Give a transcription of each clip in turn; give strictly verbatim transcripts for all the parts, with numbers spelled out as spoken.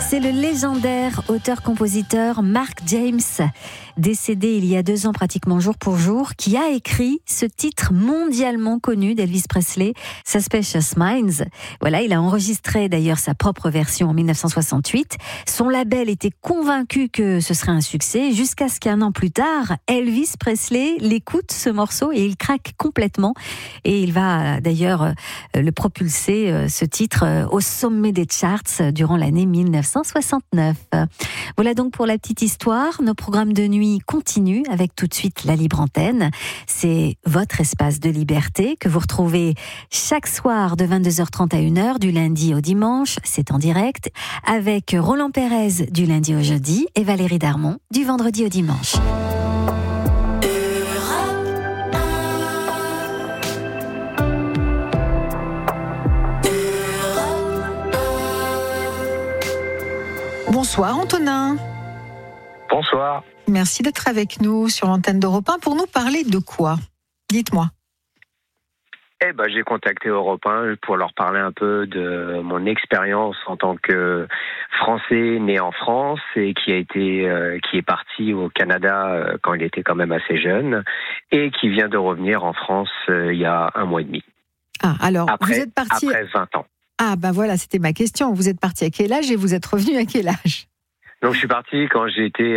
C'est le légendaire auteur-compositeur Mark James, décédé il y a deux ans pratiquement jour pour jour, qui a écrit ce titre mondialement connu d'Elvis Presley, Suspicious Minds. Voilà, il a enregistré d'ailleurs sa propre version en dix-neuf cent soixante-huit. Son label était convaincu que ce serait un succès, jusqu'à ce qu'un an plus tard, Elvis Presley l'écoute ce morceau et il craque complètement. Et il va d'ailleurs le propulser, ce titre, au sommet des charts durant l'année dix-neuf cent soixante-neuf. Voilà donc pour la petite histoire. Nos programmes de nuit continuent avec tout de suite la libre antenne. C'est votre espace de liberté que vous retrouvez chaque soir de vingt-deux heures trente à une heure du lundi au dimanche. C'est en direct avec Roland Pérez du lundi au jeudi et Valérie Darmon du vendredi au dimanche. Bonsoir Antonin. Bonsoir. Merci d'être avec nous sur l'antenne d'Europe un pour nous parler de quoi ? Dites-moi. Eh ben, j'ai contacté Europe un pour leur parler un peu de mon expérience en tant que Français né en France et qui a été, euh, qui est parti au Canada euh, quand il était quand même assez jeune et qui vient de revenir en France euh, il y a un mois et demi. Ah, alors après, vous êtes parti après vingt ans. Ah, ben voilà, c'était ma question. Vous êtes parti à quel âge et vous êtes revenu à quel âge ? Donc, je suis parti quand j'étais,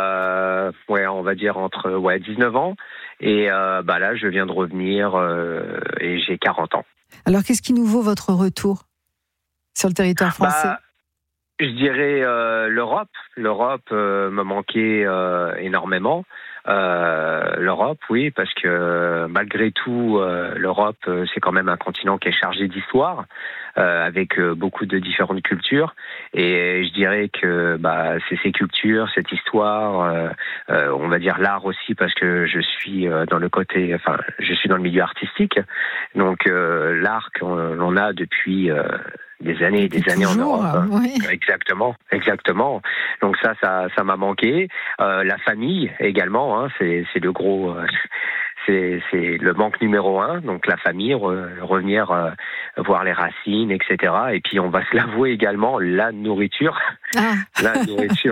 euh, ouais, on va dire entre ouais, dix-neuf ans. Et euh, bah là, je viens de revenir euh, et j'ai quarante ans. Alors, qu'est-ce qui nous vaut votre retour sur le territoire français ? Bah, je dirais euh, l'Europe. L'Europe euh, me manquait euh, énormément. Euh, L'Europe, oui, parce que malgré tout, euh, l'Europe, euh, c'est quand même un continent qui est chargé d'histoire, euh, avec euh, beaucoup de différentes cultures. Et je dirais que bah, c'est ces cultures, cette histoire, euh, euh, on va dire l'art aussi, parce que je suis euh, dans le côté, enfin, je suis dans le milieu artistique. Donc euh, l'art qu'on l'on a depuis euh, des années et des années toujours, en Europe. oui. Exactement, exactement. Donc ça, ça, ça m'a manqué. Euh, la famille également, hein, c'est, c'est le gros, euh, c'est, c'est le manque numéro un. Donc la famille, re, revenir euh, voir les racines, et cetera. Et puis on va se l'avouer également, la nourriture, Ah. la nourriture,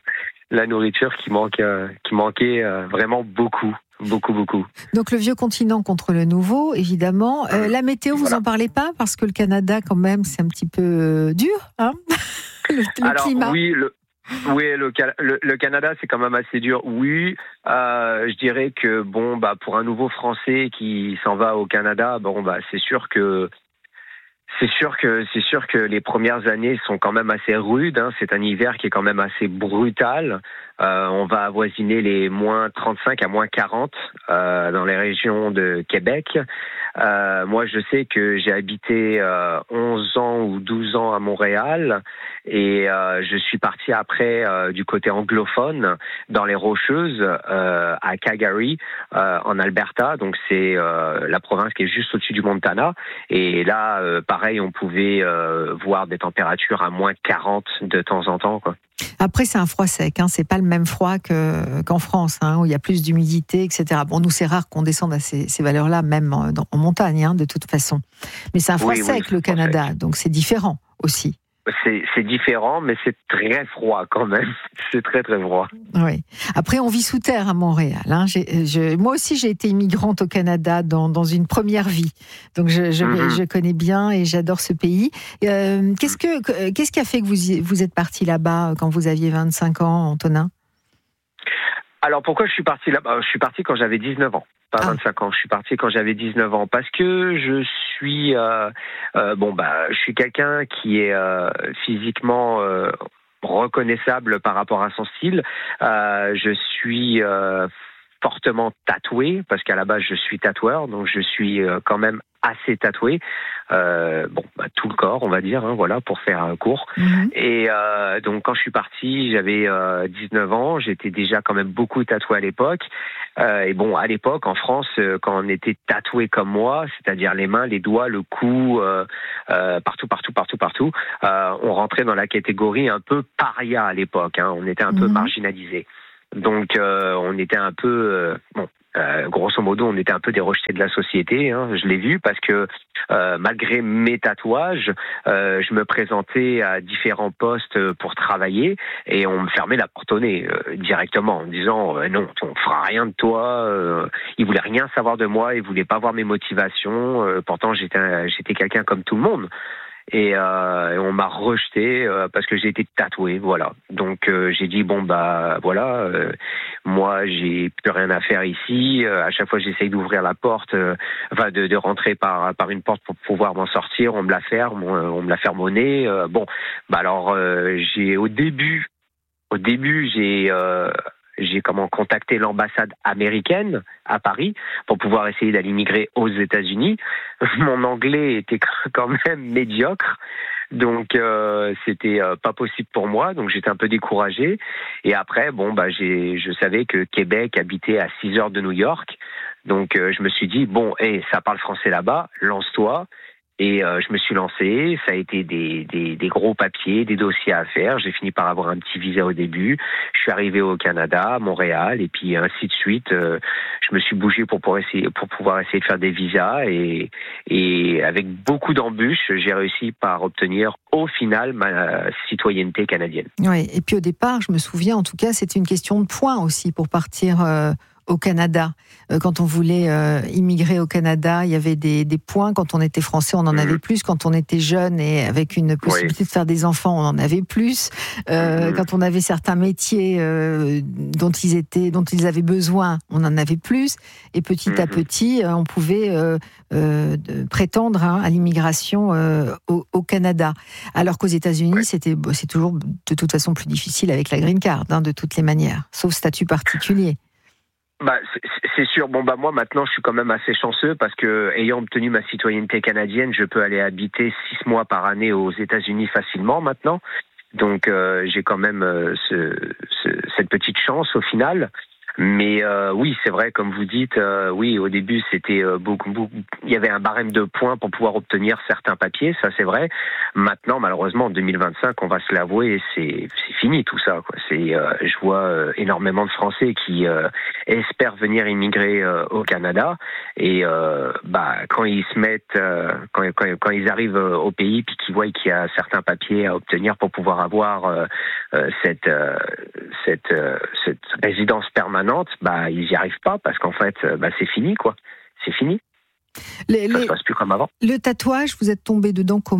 la nourriture qui manque, euh, qui manquait euh, vraiment beaucoup. Beaucoup, beaucoup. Donc le vieux continent contre le nouveau, évidemment. Euh, la météo, vous Voilà. en parlez pas parce que le Canada, quand même, c'est un petit peu euh, dur, hein le, le Alors climat. oui, le, oui, le, le, le Canada, c'est quand même assez dur. Oui, euh, je dirais que bon, bah pour un nouveau Français qui s'en va au Canada, bon bah c'est sûr que C'est sûr que c'est sûr que les premières années sont quand même assez rudes. Hein. C'est un hiver qui est quand même assez brutal. Euh, on va avoisiner les moins trente-cinq à moins quarante euh, dans les régions de Québec. Euh, moi, je sais que j'ai habité euh, onze ans ou douze ans à Montréal et euh, je suis parti après euh, du côté anglophone dans les Rocheuses euh, à Calgary euh, en Alberta. Donc c'est euh, la province qui est juste au-dessus du Montana. Et là, euh, pareil, on pouvait euh, voir des températures à moins quarante de temps en temps, quoi. Après, c'est un froid sec, hein. C'est pas le même froid que, qu'en France, hein, où il y a plus d'humidité, et cetera. Bon, nous, c'est rare qu'on descende à ces, ces valeurs-là, même en, dans, en montagne, hein, de toute façon. Mais c'est un froid Oui, sec, oui, le Canada, sec. Donc c'est différent aussi. C'est, c'est différent, mais c'est très froid quand même. C'est très, très froid. Oui. Après, on vit sous terre à Montréal. Hein. J'ai, je, moi aussi, j'ai été immigrante au Canada dans, dans une première vie. Donc, je, je, mm-hmm. je connais bien et j'adore ce pays. Euh, qu'est-ce, que, qu'est-ce qui a fait que vous, y, vous êtes parti là-bas quand vous aviez vingt-cinq ans, Antonin ? Alors, pourquoi je suis parti là-bas ? Je suis parti quand j'avais dix-neuf ans. Pas ah. vingt-cinq ans, je suis parti quand j'avais dix-neuf ans parce que je suis euh, euh, bon bah je suis quelqu'un qui est euh, physiquement euh, reconnaissable par rapport à son style. Euh, je suis euh, fortement tatoué parce qu'à la base je suis tatoueur, donc je suis euh, quand même assez tatoué. Euh, bon, bah, tout le corps, on va dire, hein, voilà, pour faire court. Mm-hmm. Et euh, donc, quand je suis parti, j'avais euh, dix-neuf ans. J'étais déjà quand même beaucoup tatoué à l'époque. Euh, et bon, à l'époque, en France, euh, quand on était tatoué comme moi, c'est-à-dire les mains, les doigts, le cou, euh, euh, partout, partout, partout, partout, euh, on rentrait dans la catégorie un peu paria à l'époque. Hein, on était un mm-hmm. peu marginalisé. Donc, euh, on était un peu... Euh, bon, Euh, grosso modo, on était un peu des rejetés de la société. Hein, je l'ai vu parce que euh, malgré mes tatouages, euh, je me présentais à différents postes pour travailler et on me fermait la porte au nez euh, directement en me disant euh, non, on fera rien de toi. Euh, ils voulaient rien savoir de moi, ils voulaient pas voir mes motivations. Euh, pourtant, j'étais j'étais quelqu'un comme tout le monde. Et, euh, et on m'a rejeté euh, parce que j'ai été tatoué, voilà. Donc euh, j'ai dit bon bah voilà, euh, moi j'ai plus rien à faire ici. Euh, à chaque fois j'essaye d'ouvrir la porte, euh, enfin de, de rentrer par par une porte pour pouvoir m'en sortir, on me la ferme, on, on me la ferme au nez. Euh, bon, bah alors euh, j'ai au début, au début j'ai euh, j'ai comment contacté l'ambassade américaine à Paris pour pouvoir essayer d'aller immigrer aux États-Unis. Mon anglais était quand même médiocre, donc euh, c'était euh, pas possible pour moi. Donc j'étais un peu découragé. Et après, bon bah j'ai, je savais que Québec habitait à six heures de New York, donc euh, je me suis dit bon, hey, ça parle français là-bas, lance-toi. Et euh, je me suis lancé, ça a été des, des, des gros papiers, des dossiers à faire. J'ai fini par avoir un petit visa au début. Je suis arrivé au Canada, à Montréal, et puis ainsi de suite. Euh, je me suis bougé pour, pour, essayer, pour pouvoir essayer de faire des visas. Et, et avec beaucoup d'embûches, j'ai réussi par obtenir au final ma citoyenneté canadienne. Oui, et puis au départ, je me souviens, en tout cas, c'était une question de points aussi pour partir... Euh... au Canada. Quand on voulait euh, immigrer au Canada, il y avait des, des points. Quand on était français, on en mmh. avait plus. Quand on était jeune et avec une possibilité oui. de faire des enfants, on en avait plus. Euh, mmh. Quand on avait certains métiers euh, dont ils étaient, dont ils avaient besoin, on en avait plus. Et petit mmh. à petit, on pouvait euh, euh, prétendre hein, à l'immigration euh, au, au Canada. Alors qu'aux États-Unis, oui. c'était, c'est toujours de toute façon plus difficile avec la green card, hein, de toutes les manières, sauf statut particulier. Bah, c'est, c'est sûr. Bon, bah, moi, maintenant, je suis quand même assez chanceux parce que, ayant obtenu ma citoyenneté canadienne, je peux aller habiter six mois par année aux États-Unis facilement maintenant. Donc, euh, j'ai quand même euh, ce, ce, cette petite chance au final. Mais euh, oui, c'est vrai, comme vous dites, euh, oui, au début, c'était euh, beaucoup, beaucoup. Il y avait un barème de points pour pouvoir obtenir certains papiers, ça c'est vrai. Maintenant, malheureusement, en deux mille vingt-cinq, on va se l'avouer, c'est, c'est fini tout ça, quoi. C'est, euh, je vois euh, énormément de Français qui euh, espèrent venir immigrer euh, au Canada, et euh, bah quand ils se mettent, euh, quand, quand, quand ils arrivent au pays, puis qu'ils voient qu'il y a certains papiers à obtenir pour pouvoir avoir euh, euh, cette, euh, cette, euh, cette résidence permanente. Bah, ils n'y arrivent pas parce qu'en fait, bah, c'est fini, quoi. C'est fini. Les, ça les... se passe plus comme avant. Le tatouage, vous êtes tombé dedans comment ?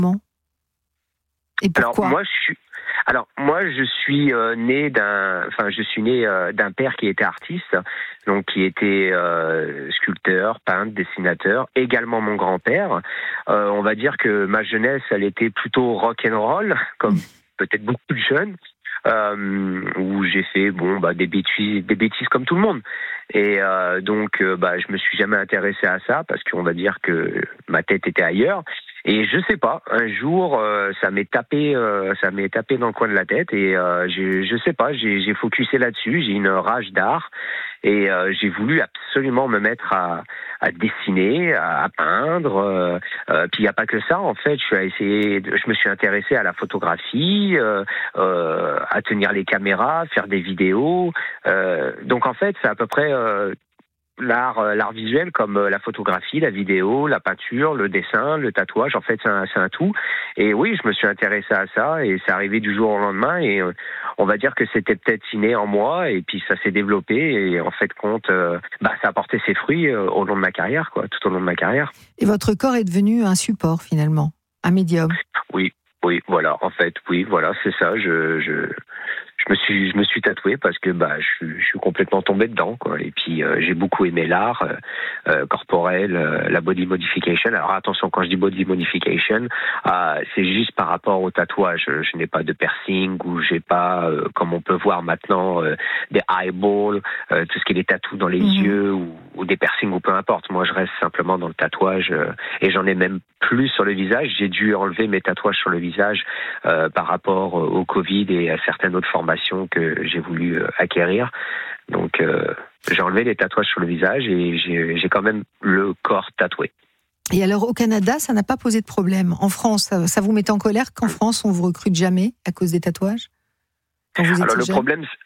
Et pourquoi ? Alors, moi, je suis... Alors, moi, je suis euh, né d'un... Enfin, je suis né euh, d'un père qui était artiste, donc qui était euh, sculpteur, peintre, dessinateur, également mon grand-père. Euh, on va dire que ma jeunesse, elle était plutôt rock'n'roll, comme peut-être beaucoup de jeunes. Euh, où j'ai fait bon bah des bêtises des bêtises comme tout le monde et euh, donc euh, bah je me suis jamais intéressé à ça parce qu'on va dire que ma tête était ailleurs et je sais pas un jour euh, ça m'est tapé euh, ça m'est tapé dans le coin de la tête et euh, je je sais pas j'ai j'ai focusé là-dessus, j'ai une rage d'art et euh, j'ai voulu absolument me mettre à à dessiner, à, à peindre. Euh, euh, puis il n'y a pas que ça. En fait, je suis essayé, de, je me suis intéressé à la photographie, euh, euh, à tenir les caméras, faire des vidéos. Euh, donc en fait, c'est à peu près euh, l'art, euh, l'art visuel comme euh, la photographie, la vidéo, la peinture, le dessin, le tatouage. En fait, c'est un, c'est un tout. Et oui, je me suis intéressé à ça et c'est arrivé du jour au lendemain. Et euh, on va dire que c'était peut-être inné en moi et puis ça s'est développé et en fait compte, euh, bah ça a porté ses fruits euh, au long de ma carrière, quoi, tout au long de ma carrière. Et votre corps est devenu un support finalement, un médium. Oui, oui, voilà. En fait, oui, voilà, c'est ça. Je, je, je me suis, je me suis tatoué parce que bah je, je suis complètement tombé dedans, quoi. Et puis euh, j'ai beaucoup aimé l'art euh, euh, corporel, euh, la body modification. Alors attention, quand je dis body modification, euh, c'est juste par rapport au tatouage. Je, je n'ai pas de piercing ou j'ai pas, euh, comme on peut voir maintenant, euh, des eyeballs, euh, tout ce qui est des tatous dans les mmh. yeux ou, ou des piercings ou peu importe. Moi, je reste simplement dans le tatouage euh, et j'en ai même plus sur le visage. J'ai dû enlever mes tatouages sur le visage euh, par rapport au Covid et à certaines autres formations que j'ai voulu acquérir. Donc, euh, j'ai enlevé les tatouages sur le visage et j'ai, j'ai quand même le corps tatoué. Et alors, au Canada, ça n'a pas posé de problème. En France, ça, ça vous met en colère qu'en France, on vous recrute jamais à cause des tatouages ? Quand vous alors, étiez le jeune ? problème...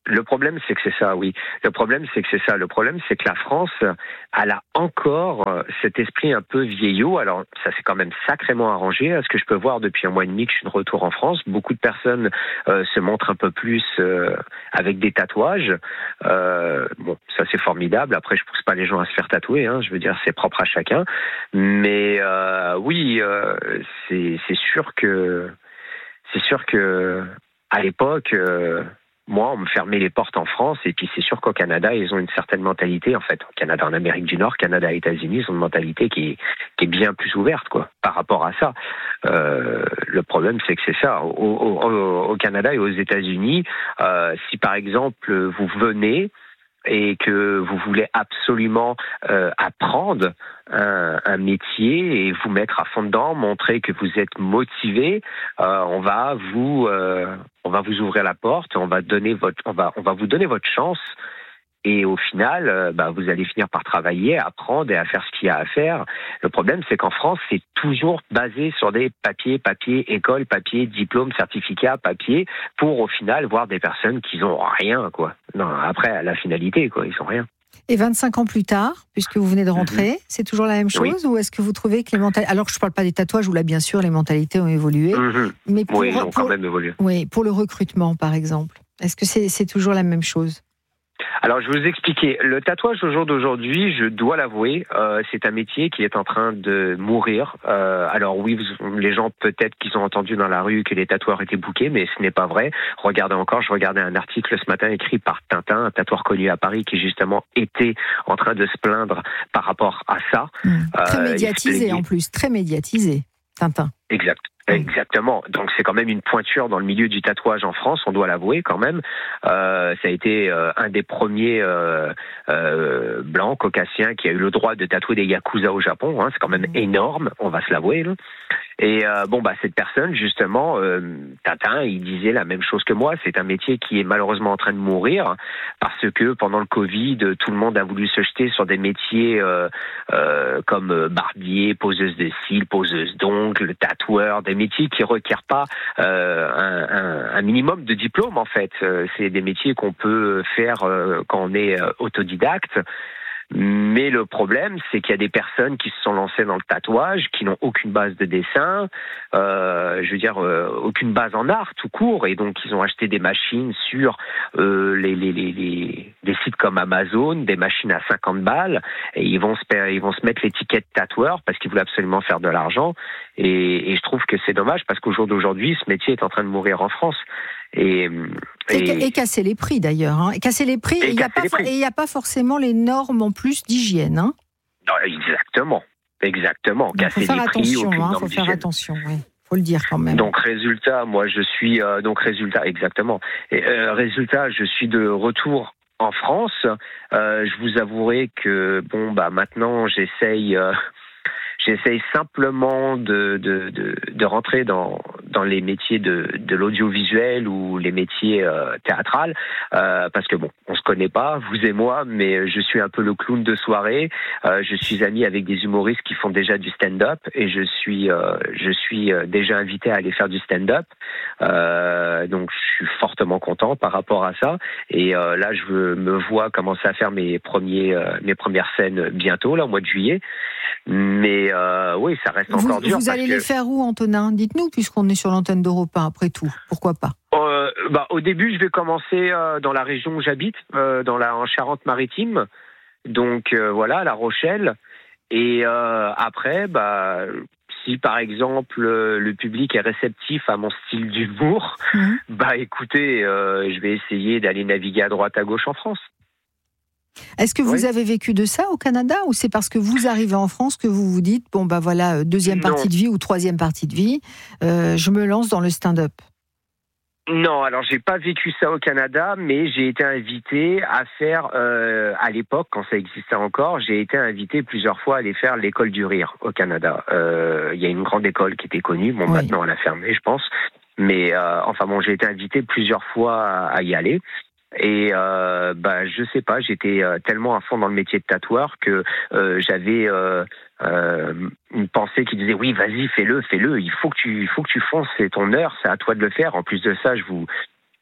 Le problème, c'est que c'est ça, oui. Le problème, c'est que c'est ça. Le problème, c'est que la France, elle a encore cet esprit un peu vieillot. Alors, ça s'est quand même sacrément arrangé. À ce que je peux voir depuis un mois et demi que je suis de retour en France, beaucoup de personnes euh, se montrent un peu plus euh, avec des tatouages. Euh, bon, ça c'est formidable. Après, je pousse pas les gens à se faire tatouer. Hein. Je veux dire, c'est propre à chacun. Mais euh, oui, euh, c'est, c'est sûr que c'est sûr que à l'époque. Euh, Moi, on me fermait les portes en France, et puis c'est sûr qu'au Canada, ils ont une certaine mentalité, en fait. Au Canada, en Amérique du Nord, Canada, États-Unis, ils ont une mentalité qui est, qui est bien plus ouverte, quoi, par rapport à ça. Euh, le problème, c'est que c'est ça. Au, au, au Canada et aux États-Unis, euh, si par exemple, vous venez et que vous voulez absolument euh, apprendre un, un métier et vous mettre à fond dedans, montrer que vous êtes motivé, euh, on va vous euh, on va vous ouvrir la porte, on va donner votre on va on va vous donner votre chance. Et au final, euh, bah, vous allez finir par travailler, apprendre et à faire ce qu'il y a à faire. Le problème, c'est qu'en France, c'est toujours basé sur des papiers, papiers, école, papier, diplôme, certificat, papier, pour au final voir des personnes qui n'ont rien, quoi. Non, après, à la finalité, quoi, ils n'ont rien. Et vingt-cinq ans plus tard, puisque vous venez de rentrer, mmh. c'est toujours la même chose, oui. Ou est-ce que vous trouvez que les mentalités... Alors, je ne parle pas des tatouages, où là, bien sûr, les mentalités ont évolué. Mmh. Mais pour, oui, ils ont pour, quand même évolué. Oui, pour le recrutement, par exemple, est-ce que c'est, c'est toujours la même chose ? Alors, je vais vous expliquer. Le tatouage au jour d'aujourd'hui, je dois l'avouer, euh, c'est un métier qui est en train de mourir. Euh, alors oui, vous, les gens peut-être qu'ils ont entendu dans la rue que les tatoueurs étaient bookés, mais ce n'est pas vrai. Regardez encore, je regardais un article ce matin écrit par Tintin, un tatoueur connu à Paris, qui justement était en train de se plaindre par rapport à ça. Mmh. Très euh, médiatisé en plus, très médiatisé, Tintin. Exact. Exactement. Donc c'est quand même une pointure dans le milieu du tatouage en France, on doit l'avouer quand même. Euh, ça a été euh, un des premiers euh, euh, blancs caucasiens qui a eu le droit de tatouer des yakuza au Japon. Hein. C'est quand même énorme, on va se l'avouer. Là. Et euh, bon bah cette personne justement, euh, Tintin, il disait la même chose que moi. C'est un métier qui est malheureusement en train de mourir parce que pendant le Covid, tout le monde a voulu se jeter sur des métiers euh, euh, comme barbier, poseuse de cils, poseuse d'ongles, tatoueur, des métiers qui requièrent pas euh, un, un, un minimum de diplôme en fait. C'est des métiers qu'on peut faire euh, quand on est euh, autodidacte. Mais le problème, c'est qu'il y a des personnes qui se sont lancées dans le tatouage, qui n'ont aucune base de dessin, euh, je veux dire euh, aucune base en art tout court, et donc ils ont acheté des machines sur euh, les, les, les, les, des sites comme Amazon, des machines à cinquante balles, et ils vont se, ils vont se mettre l'étiquette tatoueur parce qu'ils voulaient absolument faire de l'argent. Et, et je trouve que c'est dommage parce qu'au jour d'aujourd'hui, ce métier est en train de mourir en France. Et, et, et, et casser les prix d'ailleurs. Hein. Et casser les prix, et il n'y a, a pas forcément les normes en plus d'hygiène. Hein. Non, exactement. Exactement. Il faut faire attention. Il hein, faut faire attention, oui. Faut le dire quand même. Donc résultat, moi je suis euh, donc résultat exactement. Et euh, résultat, je suis de retour en France. Euh, je vous avouerai que bon bah maintenant j'essaye. Euh, J'essaye simplement de, de, de, de rentrer dans, dans les métiers de, de l'audiovisuel ou les métiers euh, théâtrales, euh, parce que bon, on se connaît pas, vous et moi, mais je suis un peu le clown de soirée. Euh, je suis ami avec des humoristes qui font déjà du stand-up et je suis, euh, je suis déjà invité à aller faire du stand-up. Euh, donc, je suis fortement content par rapport à ça. Et euh, là, je me vois commencer à faire mes premiers, euh, mes premières scènes bientôt, là, au mois de juillet. Mais euh, oui, ça reste vous, encore dur. Vous allez que... les faire où, Antonin ? Dites-nous, puisqu'on est sur l'antenne d'Europe un, après tout. Pourquoi pas ? euh, bah, Au début, je vais commencer euh, dans la région où j'habite, euh, dans la, en Charente-Maritime. Donc euh, voilà, La Rochelle. Et euh, après, bah, si par exemple le public est réceptif à mon style d'humour, mmh. bah écoutez, euh, je vais essayer d'aller naviguer à droite à gauche en France. Est-ce que vous oui. avez vécu de ça au Canada ou c'est parce que vous arrivez en France que vous vous dites bon bah voilà deuxième non. partie de vie ou troisième partie de vie, euh, je me lance dans le stand-up? Non, alors j'ai pas vécu ça au Canada, mais j'ai été invité à faire euh, à l'époque quand ça existait encore, j'ai été invité plusieurs fois à aller faire l'école du rire au Canada. Euh, il y a une grande école qui était connue, bon oui. maintenant elle a fermé, je pense, mais euh, enfin bon, j'ai été invité plusieurs fois à, à y aller. Et euh, bah je sais pas, j'étais euh, tellement à fond dans le métier de tatoueur que euh, j'avais euh, euh, une pensée qui disait oui vas-y fais-le, fais-le, il faut que tu, il faut que tu fonces, c'est ton heure, c'est à toi de le faire. En plus de ça, je vous,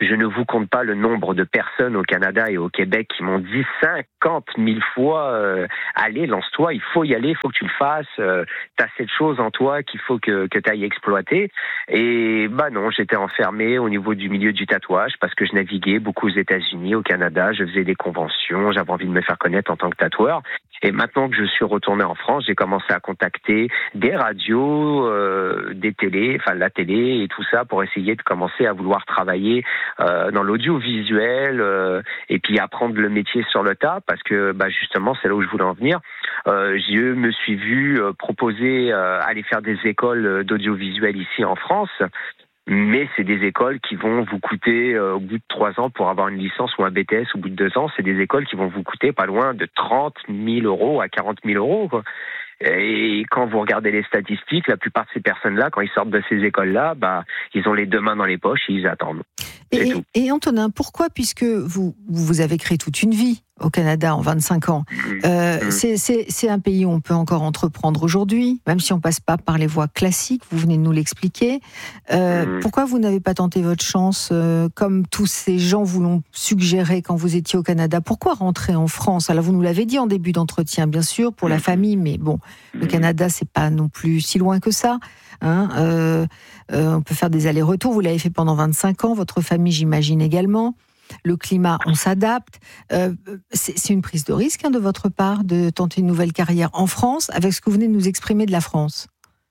je ne vous compte pas le nombre de personnes au Canada et au Québec qui m'ont dit cinquante mille fois euh, allez, lance-toi, il faut y aller, il faut que tu le fasses, euh, t'as cette chose en toi qu'il faut que, que tu ailles exploiter. Et bah non, j'étais enfermé au niveau du milieu du tatouage parce que je naviguais beaucoup aux États-Unis, au Canada, je faisais des conventions, j'avais envie de me faire connaître en tant que tatoueur. Et maintenant que je suis retourné en France, j'ai commencé à contacter des radios, euh, des télés, enfin la télé et tout ça pour essayer de commencer à vouloir travailler euh, dans l'audiovisuel euh, et puis apprendre le métier sur le tas parce que bah, justement c'est là où je voulais en venir. Euh, je me suis vu euh, proposer euh, aller faire des écoles d'audiovisuel ici en France. Mais c'est des écoles qui vont vous coûter, euh, au bout de trois ans, pour avoir une licence ou un B T S, au bout de deux ans, c'est des écoles qui vont vous coûter pas loin de trente mille euros à quarante mille euros, quoi. Et quand vous regardez les statistiques, la plupart de ces personnes-là, quand ils sortent de ces écoles-là, bah, ils ont les deux mains dans les poches et ils attendent. Et, et Antonin, pourquoi, puisque vous, vous avez créé toute une vie au Canada en vingt-cinq ans, euh, mmh. c'est, c'est, c'est un pays où on peut encore entreprendre aujourd'hui, même si on passe pas par les voies classiques, vous venez de nous l'expliquer. Euh, mmh. Pourquoi vous n'avez pas tenté votre chance, euh, comme tous ces gens vous l'ont suggéré quand vous étiez au Canada? Pourquoi rentrer en France? Alors vous nous l'avez dit en début d'entretien, bien sûr, pour mmh. la famille, mais bon, le Canada, c'est pas non plus si loin que ça. Hein, euh, euh, on peut faire des allers-retours, vous l'avez fait pendant vingt-cinq ans, votre famille j'imagine également, le climat on s'adapte, euh, c'est, c'est une prise de risque hein, de votre part de tenter une nouvelle carrière en France avec ce que vous venez de nous exprimer de la France.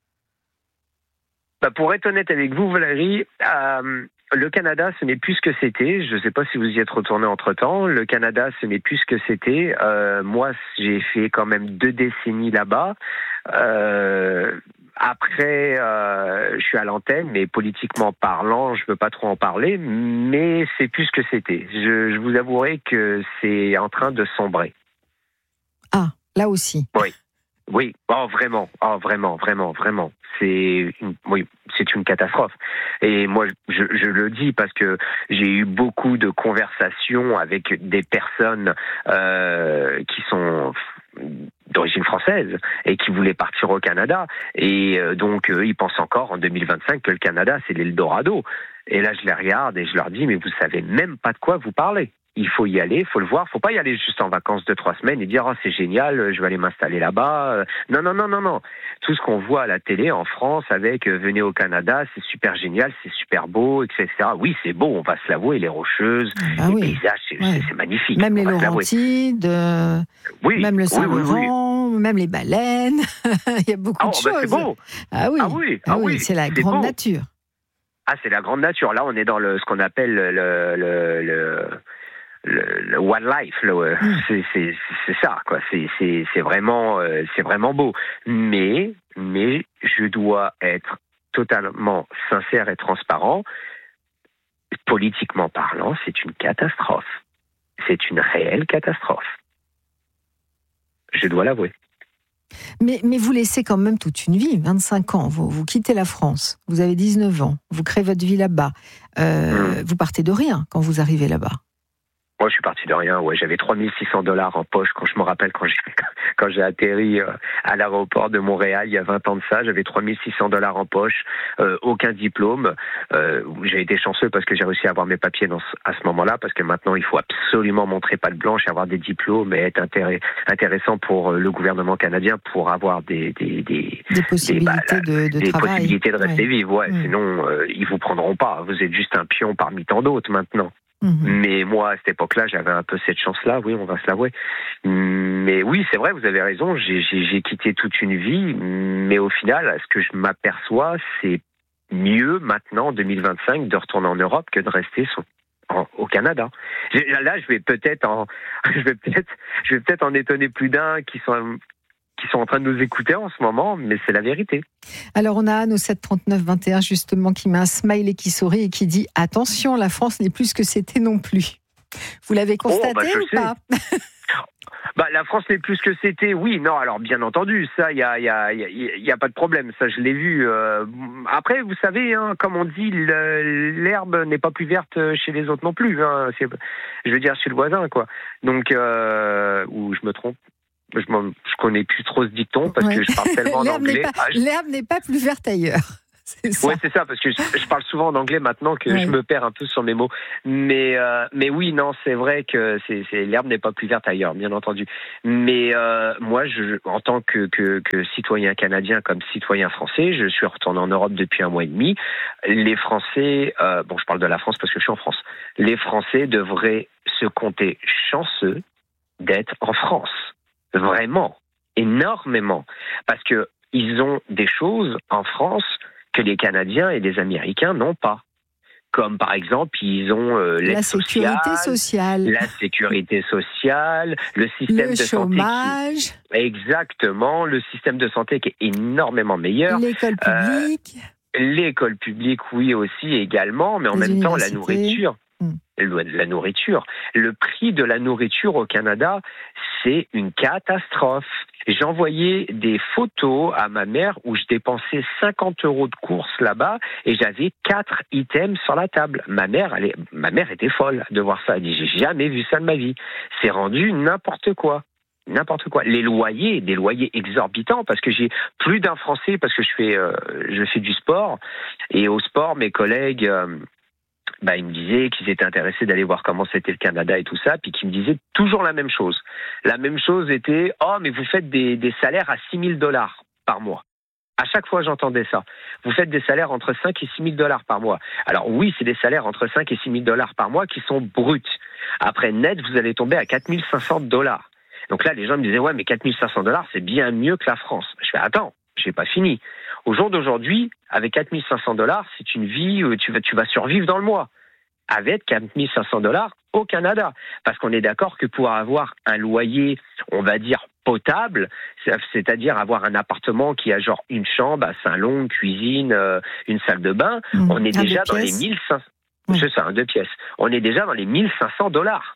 Bah pour être honnête avec vous Valérie, euh, le Canada ce n'est plus ce que c'était, je ne sais pas si vous y êtes retourné entre-temps, le Canada ce n'est plus ce que c'était, euh, moi j'ai fait quand même deux décennies là-bas, euh, Après, euh, je suis à l'antenne, mais politiquement parlant, je ne peux pas trop en parler, mais c'est plus ce que c'était. Je, je vous avouerai que c'est en train de sombrer. Ah, là aussi. Oui, oui, oh vraiment, oh vraiment, vraiment, vraiment. C'est une, oui, c'est une catastrophe. Et moi, je, je le dis parce que j'ai eu beaucoup de conversations avec des personnes euh, qui sont d'origine française et qui voulaient partir au Canada. Et euh, donc, euh, ils pensent encore en deux mille vingt-cinq que le Canada, c'est l'Eldorado. Et là, je les regarde et je leur dis, mais vous savez même pas de quoi vous parlez. Il faut y aller, il faut le voir. Il ne faut pas y aller juste en vacances de trois semaines et dire oh, c'est génial, je vais aller m'installer là-bas. Non, non, non, non, non. Tout ce qu'on voit à la télé en France avec euh, venez au Canada, c'est super génial, c'est super beau, et cetera. Oui, c'est beau, on va se l'avouer, les Rocheuses, ah, les oui. paysages, c'est, ouais. c'est, c'est magnifique. Même les Laurentides, euh, oui, même le Saint-Laurent, oui, oui, oui. même les baleines. Il y a beaucoup oh, de bah, choses. C'est beau. Ah oui, ah oui, ah, ah oui. oui. C'est la c'est grande beau. nature. Ah, c'est la grande nature. Là, on est dans le ce qu'on appelle le, le, le, le Le, le wildlife, le, mmh. c'est, c'est, c'est ça, quoi. C'est, c'est, c'est vraiment, euh, c'est vraiment beau. Mais, mais, je dois être totalement sincère et transparent. Politiquement parlant, c'est une catastrophe. C'est une réelle catastrophe. Je dois l'avouer. Mais, mais vous laissez quand même toute une vie, vingt-cinq ans. Vous, vous quittez la France, vous avez dix-neuf ans, vous créez votre vie là-bas. Euh, mmh. Vous partez de rien quand vous arrivez là-bas. Moi, je suis parti de rien. Ouais, j'avais trois mille six cents dollars en poche quand je me rappelle quand j'ai quand j'ai atterri euh, à l'aéroport de Montréal il y a vingt ans de ça. J'avais trois mille six cents dollars en poche, euh, aucun diplôme. Euh, j'ai été chanceux parce que j'ai réussi à avoir mes papiers dans, à ce moment-là parce que maintenant il faut absolument montrer patte blanche, avoir des diplômes et être intéré, intéressant pour le gouvernement canadien pour avoir des des des, des possibilités des, bah, de, de des travail, possibilités de rester ouais. vivre. Ouais, mmh. Sinon euh, ils vous prendront pas. Vous êtes juste un pion parmi tant d'autres maintenant. Mmh. Mais moi, à cette époque-là, j'avais un peu cette chance-là, oui, on va se l'avouer. Mais oui, c'est vrai, vous avez raison, j'ai, j'ai, j'ai quitté toute une vie, mais au final, ce que je m'aperçois, c'est mieux maintenant, en deux mille vingt-cinq, de retourner en Europe que de rester sur, en, au Canada. Là, je vais peut-être en, je vais peut-être, je vais peut-être en étonner plus d'un qui sont... qui sont en train de nous écouter en ce moment, mais c'est la vérité. Alors on a Anne au sept trente-neuf vingt et un justement qui met un smiley qui sourit et qui dit « Attention, la France n'est plus ce que c'était non plus ». Vous l'avez constaté oh, bah, ou pas? Bah, la France n'est plus ce que c'était, oui, non, alors bien entendu, ça, il n'y a, y a, y a, y a pas de problème, ça je l'ai vu. Euh, après, vous savez, hein, comme on dit, le, l'herbe n'est pas plus verte chez les autres non plus, hein, c'est, je veux dire chez le voisin, quoi. Donc, euh, ou je me trompe. Je ne connais plus trop ce dicton parce ouais. que je parle tellement l'herbe en anglais. N'est pas, ah, je... L'herbe n'est pas plus verte ailleurs. C'est ça. Ouais, c'est ça, parce que je, je parle souvent en anglais maintenant que ouais. je me perds un peu sur mes mots. Mais, euh, mais oui, non, c'est vrai que c'est, c'est, l'herbe n'est pas plus verte ailleurs, bien entendu. Mais euh, moi, je, en tant que, que, que citoyen canadien comme citoyen français, je suis retourné en Europe depuis un mois et demi. Les Français, euh, bon, je parle de la France parce que je suis en France, les Français devraient se compter chanceux d'être en France. Vraiment, énormément. Parce que ils ont des choses en France que les Canadiens et les Américains n'ont pas. Comme par exemple, ils ont euh, l'aide la sécurité sociale, la sécurité sociale, le système le de chômage. santé. Qui... Exactement, le système de santé qui est énormément meilleur. L'école publique. Euh, l'école publique, oui aussi également, mais en les même temps la nourriture. Hum. La nourriture. Le prix de la nourriture au Canada, c'est une catastrophe. J'envoyais des photos à ma mère où je dépensais cinquante euros de courses là-bas et j'avais quatre items sur la table. Ma mère, elle est, ma mère était folle de voir ça. Elle dit, j'ai jamais vu ça de ma vie. C'est rendu n'importe quoi. N'importe quoi. Les loyers, des loyers exorbitants, parce que j'ai plus d'un Français, parce que je fais, euh, je fais du sport. Et au sport, mes collègues... Euh, Bah, ils me disaient qu'ils étaient intéressés d'aller voir comment c'était le Canada et tout ça, puis qu'ils me disaient toujours la même chose. La même chose était « Oh, mais vous faites des, des salaires à six mille dollars par mois. » À chaque fois, j'entendais ça. Vous faites des salaires entre cinq et six mille dollars par mois. Alors oui, c'est des salaires entre cinq et six mille dollars par mois qui sont bruts. Après, net, vous allez tomber à quatre mille cinq cents dollars. Donc là, les gens me disaient « Ouais, mais quatre mille cinq cents dollars, c'est bien mieux que la France. » Je fais « Attends, j'ai pas fini. » Au jour d'aujourd'hui, avec quatre mille cinq cents dollars, c'est une vie où tu vas, tu vas survivre dans le mois. Avec quatre mille cinq cents dollars au Canada. Parce qu'on est d'accord que pour avoir un loyer, on va dire, potable, c'est-à-dire avoir un appartement qui a genre une chambre, un salon, une cuisine, une salle de bain, mmh, on est déjà dans les mille cinq cents. Mmh. C'est ça, un deux pièces. On est déjà dans les mille cinq cents dollars.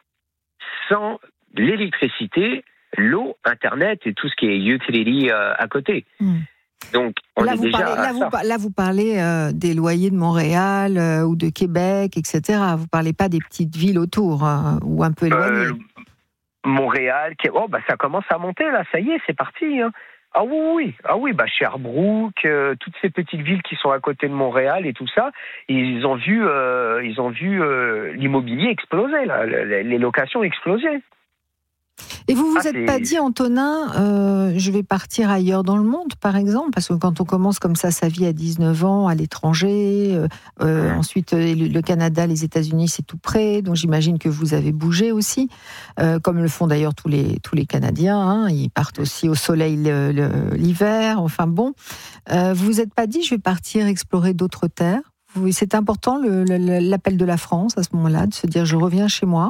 Sans l'électricité, l'eau, Internet et tout ce qui est utility euh, à côté. Mmh. Donc, on là, est vous déjà parlez, là, vous, là, vous parlez euh, des loyers de Montréal euh, ou de Québec, et cetera. Vous ne parlez pas des petites villes autour hein, ou un peu éloignées. Euh, Montréal, oh, bah, ça commence à monter, là, ça y est, c'est parti. Hein. Ah oui, oui, ah oui, bah, Sherbrooke, euh, toutes ces petites villes qui sont à côté de Montréal et tout ça, ils ont vu, euh, ils ont vu euh, l'immobilier exploser, là, les, les locations exploser. Et vous vous ah, êtes c'est... pas dit, Antonin, euh, je vais partir ailleurs dans le monde, par exemple, parce que quand on commence comme ça sa vie à dix-neuf ans, à l'étranger, euh, euh, ensuite le, le Canada, les États-Unis, c'est tout près, donc j'imagine que vous avez bougé aussi, euh, comme le font d'ailleurs tous les tous les Canadiens. Hein, ils partent aussi au soleil le, le, l'hiver. Enfin bon, euh, vous vous êtes pas dit, je vais partir explorer d'autres terres. Vous, c'est important le, le, l'appel de la France à ce moment-là, de se dire, je reviens chez moi.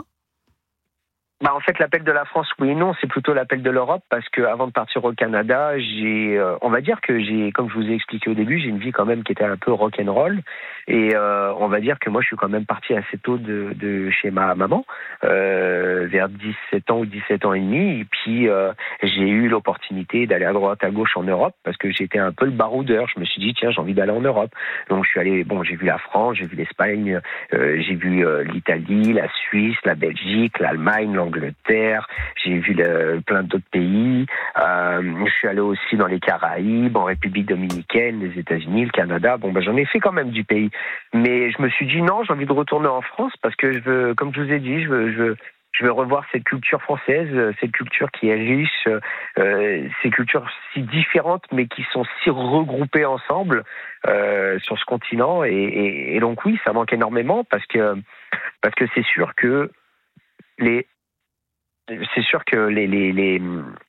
Bah en fait, l'appel de la France, oui et non, c'est plutôt l'appel de l'Europe parce que avant de partir au Canada, j'ai, euh, on va dire que j'ai, comme je vous ai expliqué au début, j'ai une vie quand même qui était un peu rock'n'roll et euh, on va dire que moi, je suis quand même parti assez tôt de, de chez ma maman, euh, vers dix-sept ans ou dix-sept ans et demi, et puis euh, j'ai eu l'opportunité d'aller à droite à gauche en Europe parce que j'étais un peu le baroudeur. Je me suis dit tiens, j'ai envie d'aller en Europe, donc je suis allé, bon, j'ai vu la France, j'ai vu l'Espagne, euh, j'ai vu euh, l'Italie, la Suisse, la Belgique, l'Allemagne, l'Angleterre, j'ai vu le, plein d'autres pays. Euh, je suis allé aussi dans les Caraïbes, en République dominicaine, les États-Unis, le Canada. Bon, ben j'en ai fait quand même du pays. Mais je me suis dit non, j'ai envie de retourner en France parce que je veux, comme je vous ai dit, je veux, je veux, je veux revoir cette culture française, cette culture qui est riche, euh, ces cultures si différentes mais qui sont si regroupées ensemble euh, sur ce continent. Et, et, et donc oui, ça manque énormément parce que parce que c'est sûr que les C'est sûr que les, les, les,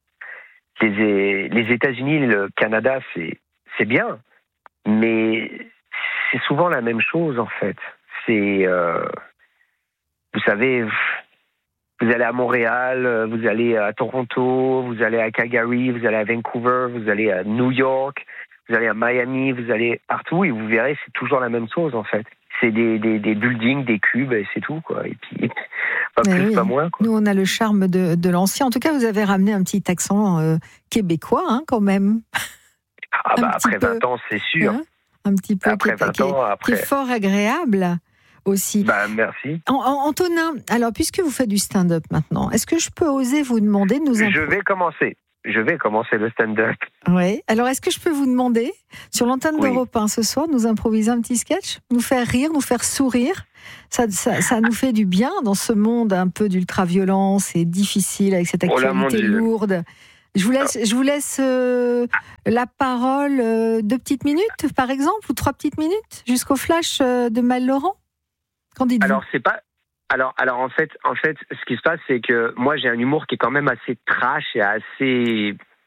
les, les États-Unis, le Canada, c'est, c'est bien, mais c'est souvent la même chose, en fait. C'est, euh, vous savez, vous allez à Montréal, vous allez à Toronto, vous allez à Calgary, vous allez à Vancouver, vous allez à New York, vous allez à Miami, vous allez partout, et vous verrez, c'est toujours la même chose, en fait. C'est des, des, des buildings, des cubes, et c'est tout, quoi. Et puis, pas plus, oui. Pas moins, quoi. Nous, on a le charme de, de l'ancien. En tout cas, vous avez ramené un petit accent euh, québécois, hein, quand même. Ah bah, après vingt ans, c'est sûr. Hein, un petit peu. Après qui, vingt qui, ans, après... qui est fort agréable aussi. Bah, merci. En, en, Antonin, alors, puisque vous faites du stand-up maintenant, est-ce que je peux oser vous demander de nous... Je vais commencer. je vais commencer le stand-up. Oui. Alors, est-ce que je peux vous demander, sur l'antenne Oui. d'Europe un ce soir, nous improviser un petit sketch, nous faire rire, nous faire sourire. Ça, ça, ça nous fait du bien dans ce monde un peu d'ultra-violence et difficile avec cette Oh là, mon actualité Dieu. lourde. Je vous laisse, je vous laisse euh, la parole, euh, deux petites minutes, par exemple, ou trois petites minutes, jusqu'au flash euh, de Maël Laurent. Qu'en dites-vous ? Alors, c'est pas. Alors, alors en fait, en fait, ce qui se passe, c'est que moi, j'ai un humour qui est quand même assez trash et assez